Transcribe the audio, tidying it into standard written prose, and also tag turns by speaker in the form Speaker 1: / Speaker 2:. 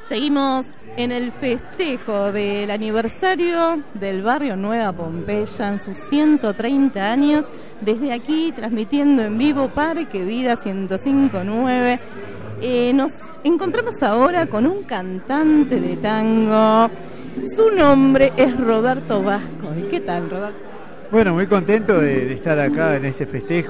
Speaker 1: Seguimos en el festejo del aniversario del barrio Nueva Pompeya en sus 130 años. Desde aquí, transmitiendo en vivo Parque Vida 105.9. Nos encontramos ahora con un cantante de tango. Su nombre es Roberto Vasco. ¿Qué tal, Roberto?
Speaker 2: Bueno, muy contento de estar acá en este festejo.